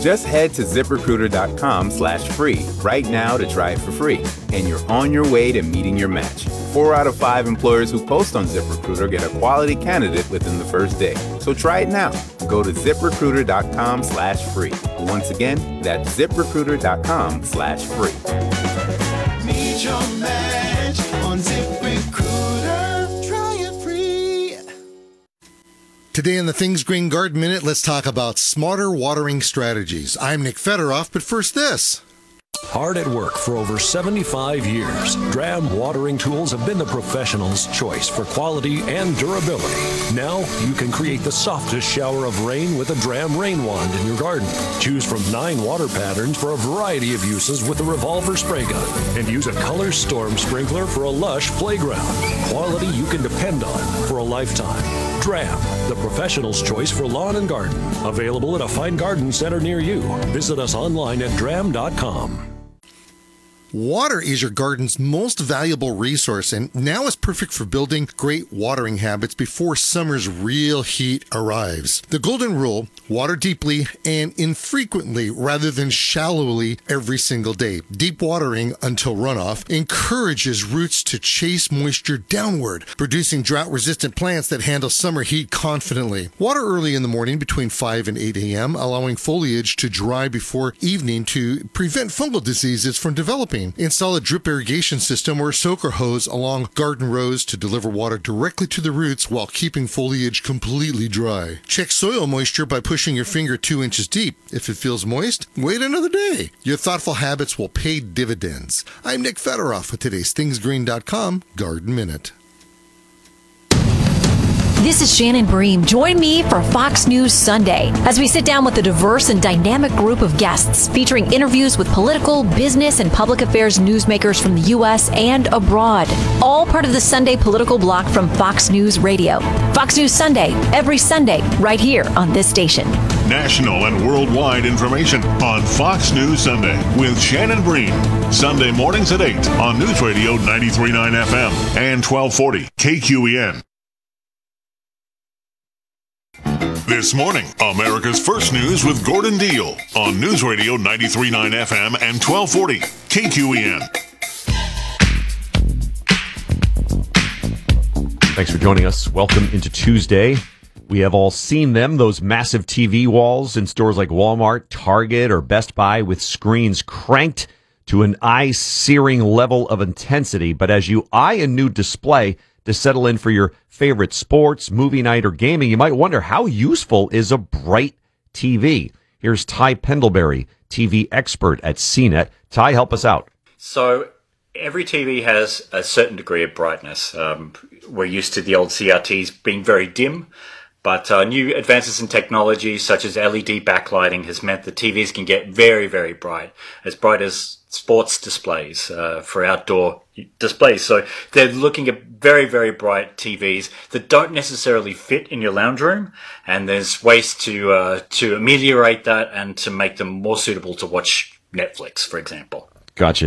Just head to ZipRecruiter.com/free right now to try it for free, and you're on your way to meeting your match. 4 out of 5 employers who post on ZipRecruiter get a quality candidate within the first day. So try it now. Go to ZipRecruiter.com/free. Once again, that's ZipRecruiter.com/free. Meet your match on ZipRecruiter. Try it free. Today in the Things Green Garden Minute, let's talk about smarter watering strategies. I'm Nick Federoff, but first this. Hard at work for over 75 years, Dram watering tools have been the professional's choice for quality and durability. Now you can create the softest shower of rain with a Dram rain wand in your garden. Choose from 9 water patterns for a variety of uses with a revolver spray gun, and use a Color Storm sprinkler for a lush playground. Quality you can depend on for a lifetime. Dram, the professional's choice for lawn and garden. Available at a fine garden center near you. Visit us online at dram.com. Water is your garden's most valuable resource, and now is perfect for building great watering habits before summer's real heat arrives. The golden rule: water deeply and infrequently rather than shallowly every single day. Deep watering until runoff encourages roots to chase moisture downward, producing drought-resistant plants that handle summer heat confidently. Water early in the morning between 5 and 8 a.m., allowing foliage to dry before evening to prevent fungal diseases from developing. Install a drip irrigation system or soaker hose along garden rows to deliver water directly to the roots while keeping foliage completely dry. Check soil moisture by pushing your finger 2 inches deep. If it feels moist, wait another day. Your thoughtful habits will pay dividends. I'm Nick Federoff with today's ThingsGreen.com Garden Minute. This is Shannon Bream. Join me for Fox News Sunday as we sit down with a diverse and dynamic group of guests featuring interviews with political, business, and public affairs newsmakers from the U.S. and abroad. All part of the Sunday political block from Fox News Radio. Fox News Sunday, every Sunday, right here on this station. National and worldwide information on Fox News Sunday with Shannon Bream. Sunday mornings at 8 on News Radio 93.9 FM and 1240 KQEN. This morning, America's First News with Gordon Deal on News Radio 93.9 FM and 1240 KQEN. Thanks for joining us. Welcome into Tuesday. We have all seen them, those massive TV walls in stores like Walmart, Target, or Best Buy with screens cranked to an eye-searing level of intensity. But as you eye a new display to settle in for your favorite sports, movie night, or gaming, you might wonder, how useful is a bright TV? Here's Ty Pendlebury, TV expert at CNET. Ty, help us out. So every TV has a certain degree of brightness. We're used to the old CRTs being very dim, but new advances in technology such as LED backlighting has meant that TVs can get very, very bright as sports displays for outdoor displays. So they're looking at very, very bright TVs that don't necessarily fit in your lounge room, and there's ways to ameliorate that and to make them more suitable to watch Netflix, for example. Gotcha.